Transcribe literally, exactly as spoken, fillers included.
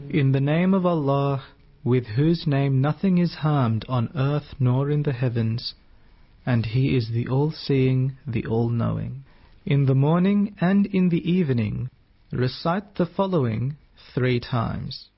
In the name of Allah, with whose name nothing is harmed on earth nor in the heavens, and He is the All-Seeing, the All-Knowing. In the morning and in the evening, recite the following three times.